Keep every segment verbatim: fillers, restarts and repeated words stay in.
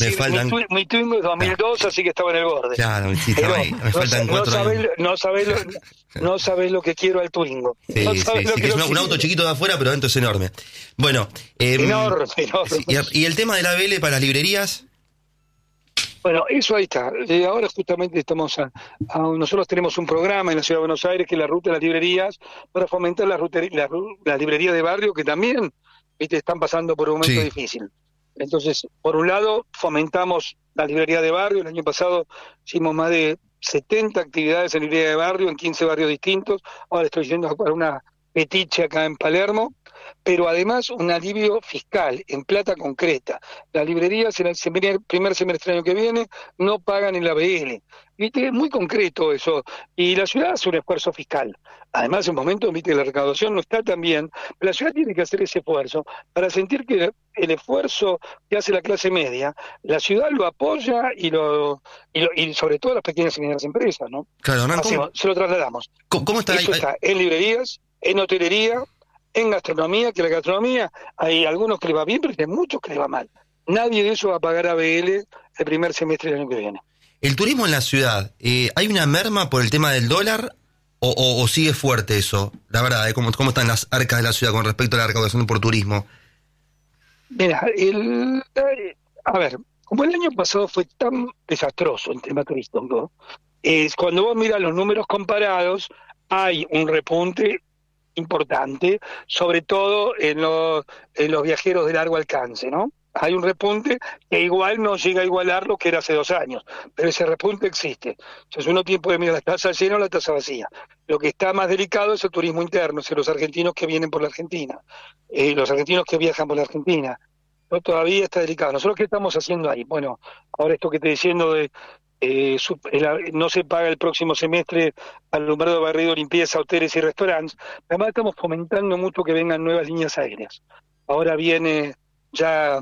Me Sí, faltan... mi, mi Twingo es dos mil dos, claro. Así que estaba en el borde. Claro, sí, Pero ahí. Me no, faltan no cuatro sabés, años. no sabés lo, no sabés lo que quiero al Twingo. Sí, no sí, sabés sí, lo que, que es lo un, un auto quiero. chiquito de afuera, pero adentro es enorme. Bueno, eh, Enorme, enorme. sí, y, y el tema de la B L para las librerías... Bueno, eso ahí está. Eh, ahora justamente estamos a, a- nosotros tenemos un programa en la Ciudad de Buenos Aires que es la ruta de las librerías para fomentar las la, la librerías de barrio que también, viste, están pasando por un momento Sí. difícil. Entonces, por un lado, fomentamos la librería de barrio. El año pasado hicimos más de setenta actividades en librería de barrio en quince barrios distintos. Ahora estoy yendo a una petiche acá en Palermo, pero además un alivio fiscal en plata concreta. Las librerías en el primer, primer semestre del año que viene no pagan el A B L. ¿Viste? Es muy concreto eso. Y la ciudad hace un esfuerzo fiscal. Además, en momentos, viste, la recaudación no está tan bien, pero la ciudad tiene que hacer ese esfuerzo para sentir que el esfuerzo que hace la clase media, la ciudad lo apoya y lo y, lo, y sobre todo las pequeñas y medianas empresas, ¿no? Claro, Hernán, ¿cómo, Hacemos, se lo trasladamos. cómo, cómo está ahí? Eso está en librerías, en hotelería, en gastronomía, que la gastronomía hay algunos que le va bien, pero hay muchos que le va mal. Nadie de eso va a pagar A B L el primer semestre del año que viene. El turismo en la ciudad, eh, ¿hay una merma por el tema del dólar o, o, o sigue fuerte eso? La verdad, ¿eh? ¿Cómo, ¿cómo están las arcas de la ciudad con respecto a la recaudación por turismo? Mira, el, eh, a ver, como el año pasado fue tan desastroso el tema turístico, es cuando vos miras los números comparados, hay un repunte importante, sobre todo en los, en los viajeros de largo alcance, ¿no? Hay un repunte que igual no llega a igualar lo que era hace dos años, pero ese repunte existe. Entonces uno tiene, puede mirar la tasa llena o la tasa vacía. Lo que está más delicado es el turismo interno, o sea, los argentinos que vienen por la Argentina, eh, los argentinos que viajan por la Argentina. No, todavía está delicado. ¿Nosotros qué estamos haciendo ahí? Bueno, ahora esto que estoy diciendo de eh, su, el, no se paga el próximo semestre alumbrado, barrido, limpieza, hoteles y restaurantes. Además estamos fomentando mucho que vengan nuevas líneas aéreas. Ahora viene ya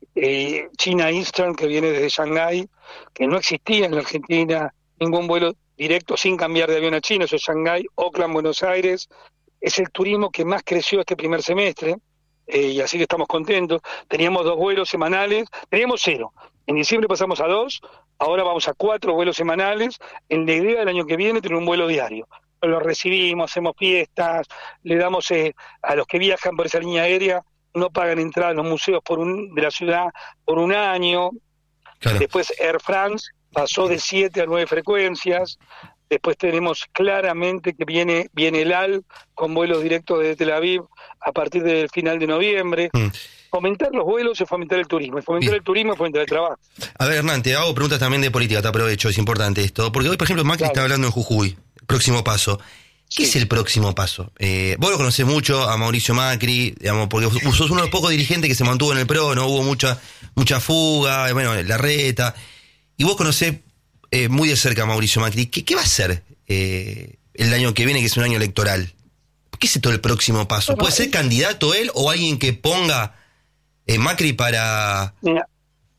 eh, China Eastern, que viene desde Shanghái, que no existía en la Argentina ningún vuelo directo sin cambiar de avión a China. Eso es Shanghái, Oakland, Buenos Aires. Es el turismo que más creció este primer semestre. Eh, y así que estamos contentos. Teníamos dos vuelos semanales, teníamos cero. En diciembre pasamos a dos, ahora vamos a cuatro vuelos semanales. En la idea del año que viene tener un vuelo diario. Lo recibimos, hacemos fiestas, le damos eh, a los que viajan por esa línea aérea, no pagan entrada a los museos por un, de la ciudad por un año. Claro. Después Air France pasó de siete a nueve frecuencias. Después tenemos claramente que viene, viene el A L con vuelos directos desde Tel Aviv a partir del final de noviembre. Mm. Fomentar los vuelos es fomentar el turismo. Y fomentar Bien. el turismo es fomentar el trabajo. A ver, Hernán, te hago preguntas también de política, te aprovecho, es importante esto. Porque hoy, por ejemplo, Macri claro. está hablando en Jujuy. Próximo paso. ¿Qué sí. es el próximo paso? Eh, vos lo conocés mucho a Mauricio Macri, digamos, porque sos uno de los pocos dirigentes que se mantuvo en el PRO, no hubo mucha mucha fuga, bueno, Larreta. Y vos conocés eh, muy de cerca a Mauricio Macri. ¿Qué, qué va a hacer eh, el año que viene, que es un año electoral? ¿Qué es esto el próximo paso? ¿Puede ser candidato él o alguien que ponga eh, Macri para...? Mira,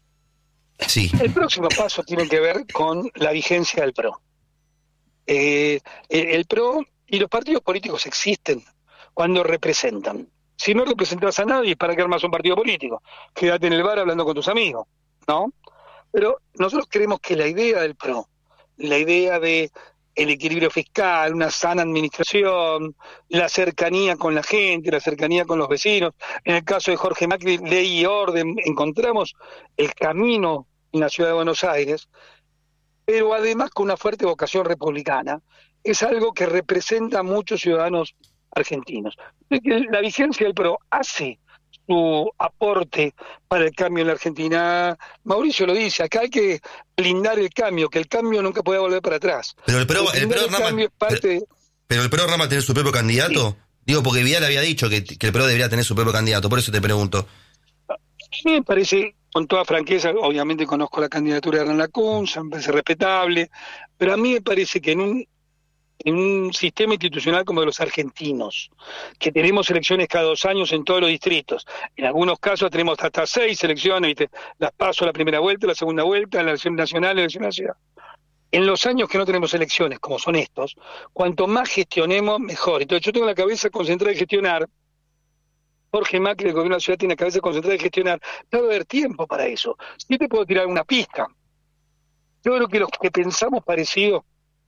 sí. El próximo paso tiene que ver con la vigencia del PRO. Eh, el, el PRO y los partidos políticos existen cuando representan. Si no representas a nadie, ¿para qué armas un partido político? Quédate en el bar hablando con tus amigos, ¿no? Pero nosotros creemos que la idea del PRO, la idea de el equilibrio fiscal, una sana administración, la cercanía con la gente, la cercanía con los vecinos. En el caso de Jorge Macri, ley y orden, encontramos el camino en la ciudad de Buenos Aires, pero además con una fuerte vocación republicana, es algo que representa a muchos ciudadanos argentinos. La vigencia del PRO hace su aporte para el cambio en la Argentina. Mauricio lo dice, acá hay que blindar el cambio, que el cambio nunca puede volver para atrás. Pero el PRO, el PRO, el Rama, es parte... pero, pero el PRO Rama tiene su propio candidato. Sí. Digo, porque Vidal había dicho que, que el PRO debería tener su propio candidato, por eso te pregunto. A mí me parece, con toda franqueza, obviamente conozco la candidatura de Hernán Lacunza, me parece respetable, pero a mí me parece que en un en un sistema institucional como de los argentinos, que tenemos elecciones cada dos años en todos los distritos. En algunos casos tenemos hasta seis elecciones, ¿viste? Las paso la primera vuelta, la segunda vuelta, la elección nacional, la elección nacional. En los años que no tenemos elecciones, como son estos, cuanto más gestionemos, mejor. Entonces yo tengo la cabeza concentrada en gestionar, Jorge Macri, el gobierno de la ciudad, tiene la cabeza concentrada en gestionar. No va a haber tiempo para eso. Sí te puedo tirar una pista. Yo creo que los que pensamos parecido,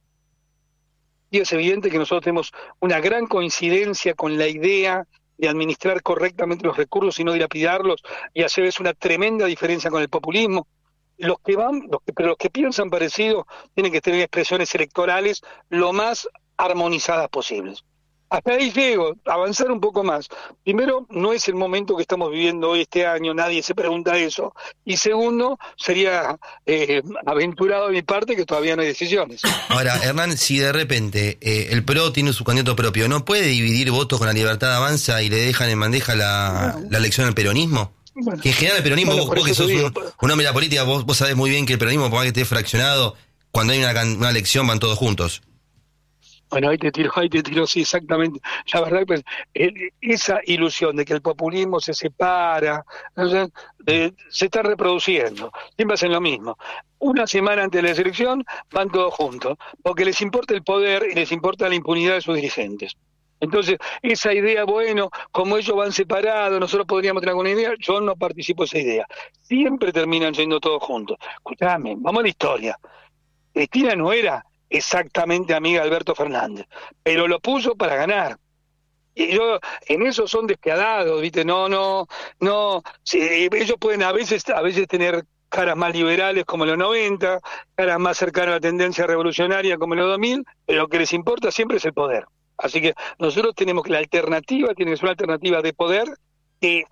y es evidente que nosotros tenemos una gran coincidencia con la idea de administrar correctamente los recursos y no dilapidarlos, y hacer es una tremenda diferencia con el populismo. Los que van, los que, pero los que piensan parecido tienen que tener expresiones electorales lo más armonizadas posibles. Hasta ahí llego, avanzar un poco más. Primero, no es el momento que estamos viviendo hoy este año, nadie se pregunta eso. Y segundo, sería eh, aventurado de mi parte que todavía no hay decisiones. Ahora, Hernán, si de repente eh, el P R O tiene su candidato propio, ¿no puede dividir votos con la Libertad Avanza y le dejan en bandeja la, la elección al peronismo? Bueno, que en general el peronismo, bueno, vos, vos que sos un, un hombre de la política, vos, vos sabés muy bien que el peronismo, por más que esté fraccionado, cuando hay una, una elección van todos juntos. Bueno, ahí te tiro, ahí te tiro, sí, exactamente. La verdad, pues, eh, esa ilusión de que el populismo se separa, ¿no? eh, se está reproduciendo. Siempre hacen lo mismo. Una semana antes de la elección van todos juntos, porque les importa el poder y les importa la impunidad de sus dirigentes. Entonces, esa idea, bueno, como ellos van separados, nosotros podríamos tener alguna idea, yo no participo de esa idea. Siempre terminan yendo todos juntos. Escuchame, vamos a la historia. Cristina no era exactamente amiga de Alberto Fernández, pero lo puso para ganar. Y yo, en eso son despiadados, ¿viste? No, no, no, sí, ellos pueden a veces, a veces tener caras más liberales como en los noventa, caras más cercanas a la tendencia revolucionaria como en los dos mil, pero lo que les importa siempre es el poder. Así que nosotros tenemos que la alternativa, tiene que ser una alternativa de poder que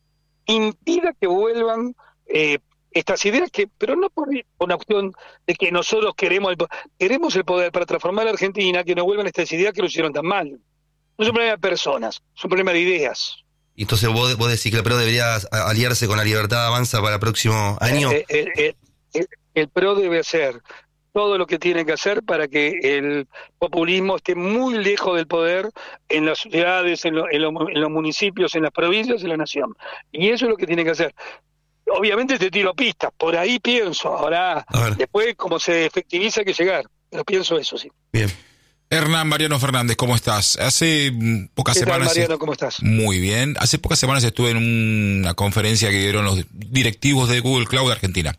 impida que vuelvan eh, estas ideas, que pero no por una cuestión de que nosotros queremos el, queremos el poder para transformar a Argentina, que no vuelvan estas ideas que lo hicieron tan mal. No es un problema de personas, es un problema de ideas. Y entonces vos, vos decís que el P R O debería aliarse con la Libertad Avanza para el próximo año. El, el, el, el, el P R O debe hacer todo lo que tiene que hacer para que el populismo esté muy lejos del poder en las ciudades, en, lo, en, lo, en los municipios, en las provincias y en la nación. Y eso es lo que tiene que hacer. Obviamente te tiro pistas, por ahí pienso. Ahora, después, como se efectiviza, hay que llegar. Pero pienso eso, sí. Bien. Hernán Mariano Fernández, ¿cómo estás? Hace pocas ¿Qué tal, semanas... Mariano, ¿cómo estás? Muy bien. Hace pocas semanas estuve en una conferencia que dieron los directivos de Google Cloud de Argentina.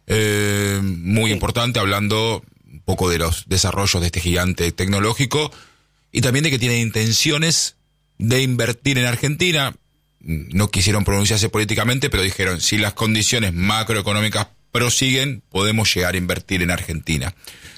Eh, muy sí. importante, hablando un poco de los desarrollos de este gigante tecnológico y también de que tiene intenciones de invertir en Argentina. No quisieron pronunciarse políticamente, pero dijeron, si las condiciones macroeconómicas prosiguen, podemos llegar a invertir en Argentina.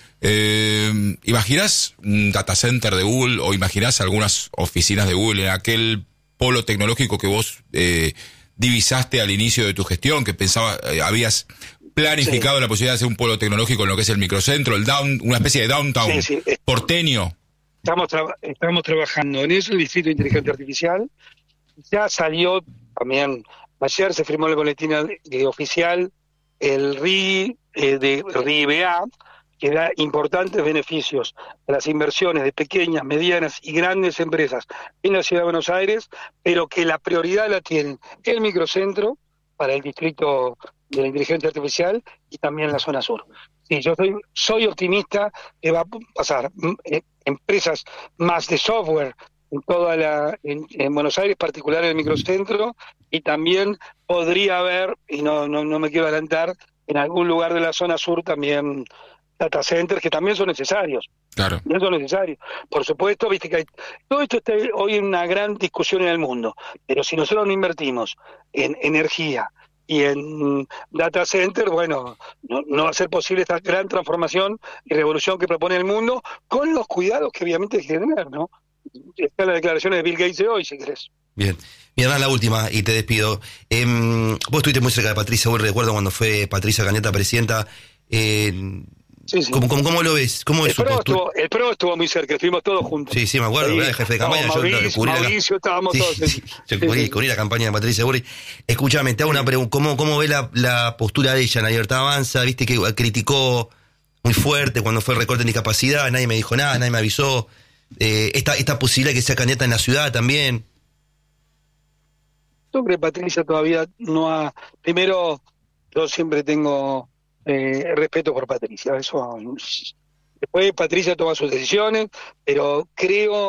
Eh, ¿Imaginás un data center de Google o imaginás algunas oficinas de Google en aquel polo tecnológico que vos eh, divisaste al inicio de tu gestión, que pensaba, eh, habías planificado sí. la posibilidad de hacer un polo tecnológico en lo que es el microcentro, el down, una especie de downtown sí, sí. porteño? Estamos, tra- estamos trabajando en eso, el Distrito de Inteligencia Artificial. Ya salió también, ayer se firmó el boletín eh, oficial, el R I eh, de R I B A, que da importantes beneficios a las inversiones de pequeñas, medianas y grandes empresas en la Ciudad de Buenos Aires, pero que la prioridad la tienen el microcentro para el Distrito de la Inteligencia Artificial y también la zona sur. Sí, yo soy, soy optimista que va a pasar eh, empresas más de software en toda la en, en Buenos Aires, particular en el microcentro, y también podría haber, y no, no, no me quiero adelantar, en algún lugar de la zona sur también data centers que también son necesarios. Claro. También son necesarios. Por supuesto, viste que hay, todo esto está hoy en una gran discusión en el mundo, pero si nosotros no invertimos en energía y en data center, bueno, no, no va a ser posible esta gran transformación y revolución que propone el mundo, con los cuidados que obviamente hay que tener, ¿no? Está la declaración de Bill Gates de hoy, si querés. Bien. Mi hermana, la última, y te despido. Eh, vos estuviste muy cerca de Patricia, vos recuerdo cuando fue Patricia candidata a presidenta. Eh, sí, sí. ¿cómo, cómo, ¿Cómo lo ves? ¿Cómo es el, su pro postura? estuvo, el P R O estuvo muy cerca, estuvimos todos juntos. Sí, sí, me acuerdo, era el jefe de campaña. No, Mauricio, yo cubrí Mauricio la, estábamos sí, todos. Sí, sí, yo sí, cubrí, sí. cubrí la campaña de Patricia Burri. Escúchame, te hago una pregunta. ¿Cómo, ¿Cómo ve la, la postura de ella en la Libertad Avanza? Viste que criticó muy fuerte cuando fue el recorte en discapacidad, nadie me dijo nada, nadie me avisó. Eh, esta, esta posibilidad de que sea candidata en la ciudad también. Yo creo que Patricia todavía no ha... Primero, yo siempre tengo eh, respeto por Patricia. Eso. Después Patricia toma sus decisiones, pero creo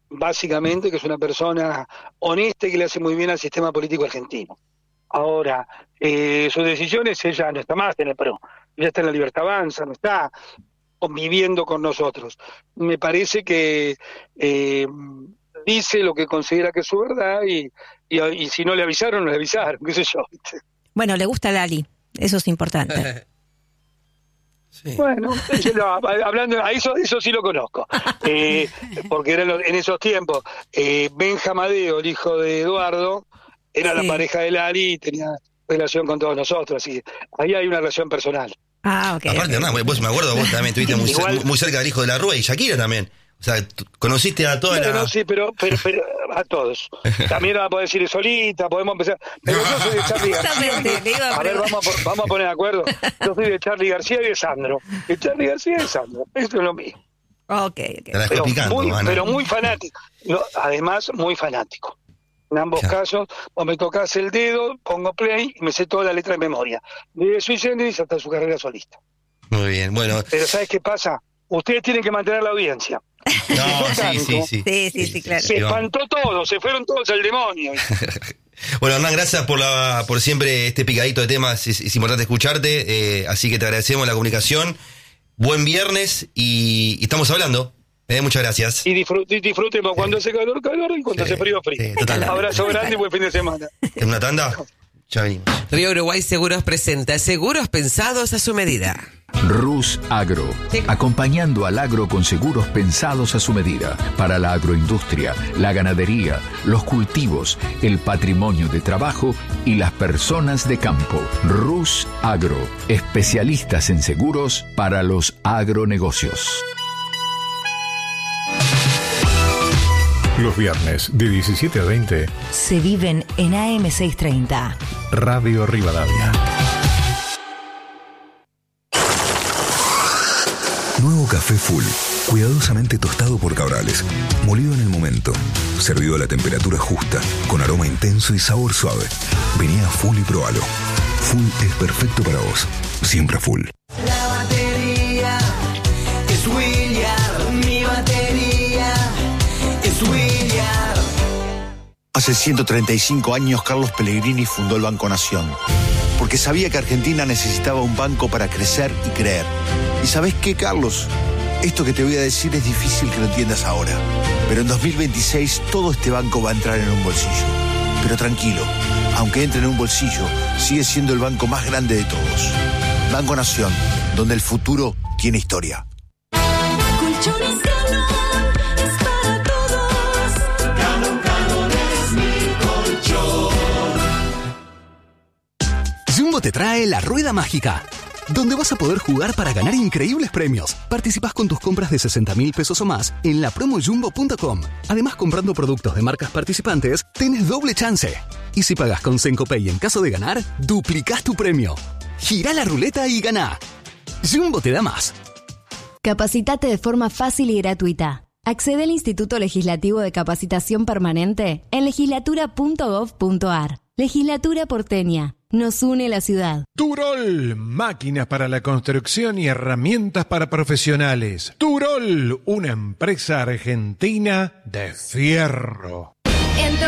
básicamente, que es una persona honesta y que le hace muy bien al sistema político argentino. Ahora, eh, sus decisiones, ella no está más en el P R O, ella está en la Libertad Avanza, no está conviviendo con nosotros. Me parece que eh, dice lo que considera que es su verdad y, y, y si no le avisaron, no le avisaron, qué sé yo. Bueno, le gusta Lali, eso es importante. Sí. Bueno, no, hablando, a eso, eso sí lo conozco, eh, porque era en esos tiempos. Eh, Benja Amadeo, el hijo de Eduardo, era sí. la pareja de Lali y tenía relación con todos nosotros, así ahí hay una relación personal. Ah, ok. Aparte, okay. No, vos me acuerdo, vos también estuviste muy, Igual, muy cerca del hijo de la Rúa y Shakira también. O sea, conociste a toda pero la... No, sí, pero, pero, pero a todos. También la podés decir solita, podemos empezar. Pero yo soy de Charly García. A ver, vamos a, vamos a poner de acuerdo. Yo soy de Charly García y de Sandro. De Charly García y de Sandro. Esto es lo mismo. Ok, ok. Pero muy, pero muy fanático. No, además, muy fanático. En ambos claro. casos, vos me tocás el dedo, pongo play y me sé toda la letra de memoria. Desde Sui Generis hasta su carrera solista. Muy bien, bueno. Pero ¿sabes qué pasa? Ustedes tienen que mantener la audiencia. No, sí, tanto, sí, sí. Sí, sí, sí, claro. Se espantó todo, se fueron todos al demonio. Bueno, Hernán, gracias por la por siempre este picadito de temas, es, es importante escucharte, eh, así que te agradecemos la comunicación. Buen viernes y, y estamos hablando. Eh, muchas gracias. Y disfrutemos disfrutemos cuando hace calor, calor y cuando sí, hace frío, frío. Sí, total. Abrazo grande y buen fin de semana. ¿En una tanda? Ya venimos. Río Uruguay Seguros presenta seguros pensados a su medida. Rus Agro, acompañando al agro con seguros pensados a su medida, para la agroindustria, la ganadería, los cultivos, el patrimonio de trabajo y las personas de campo. Rus Agro, especialistas en seguros para los agronegocios. Los viernes de diecisiete a veinte se viven en A M seiscientos treinta. Radio Rivadavia. Nuevo café Full, cuidadosamente tostado por Cabrales, molido en el momento, servido a la temperatura justa, con aroma intenso y sabor suave. Vení a Full y probalo. Full es perfecto para vos, siempre Full. La batería es William, mi batería es William. Hace ciento treinta y cinco años Carlos Pellegrini fundó el Banco Nación, porque sabía que Argentina necesitaba un banco para crecer y creer. ¿Y sabés qué, Carlos? Esto que te voy a decir es difícil que lo entiendas ahora, pero en dos mil veintiséis todo este banco va a entrar en un bolsillo. Pero tranquilo, aunque entre en un bolsillo, sigue siendo el banco más grande de todos. Banco Nación, donde el futuro tiene historia. Colchones Galón es para todos. Galón, Galón es mi colchón. Jumbo te trae la Rueda Mágica, donde vas a poder jugar para ganar increíbles premios. Participás con tus compras de sesenta mil pesos o más en la promo jumbo punto com. Además, comprando productos de marcas participantes, tenés doble chance. Y si pagás con Sencopay en caso de ganar, duplicás tu premio. Girá la ruleta y ganá. Jumbo te da más. Capacitate de forma fácil y gratuita. Accede al Instituto Legislativo de Capacitación Permanente en legislatura punto gov punto ar. Legislatura porteña. Nos une la ciudad. Turol, máquinas para la construcción y herramientas para profesionales. Turol, una empresa argentina de fierro.